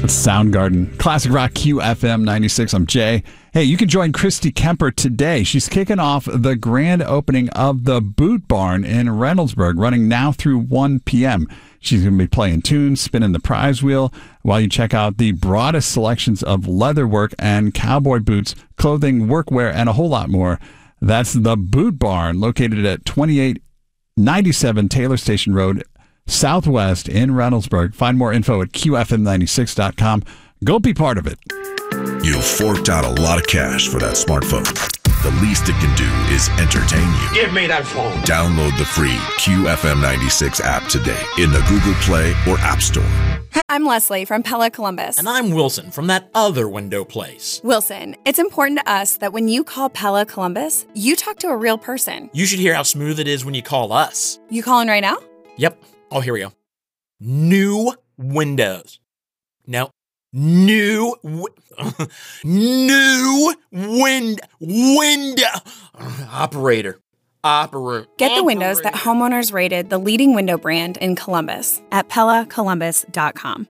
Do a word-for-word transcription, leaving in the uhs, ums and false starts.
Soundgarden. Classic Rock Q F M ninety-six. I'm Jay. Hey, you can join Christy Kemper today. She's kicking off the grand opening of the Boot Barn in Reynoldsburg, running now through one p.m. She's going to be playing tunes, spinning the prize wheel, while you check out the broadest selections of leatherwork and cowboy boots, clothing, workwear, and a whole lot more. That's the Boot Barn, located at twenty-eight ninety-seven Taylor Station Road, Southwest in Reynoldsburg. Find more info at Q F M ninety-six dot com. Go be part of it. You forked out a lot of cash for that smartphone. The least it can do is entertain you. Give me that phone. Download the free Q F M ninety-six app today in the Google Play or App Store. I'm Leslie from Pella Columbus. And I'm Wilson from that other window place. Wilson, it's important to us that when you call Pella Columbus, you talk to a real person. You should hear how smooth it is when you call us. You calling right now? Yep. Oh, here we go. New windows. No. New, wi- new wind, window. Operator. Operator. Get the windows that homeowners rated the leading window brand in Columbus at Pella Columbus dot com.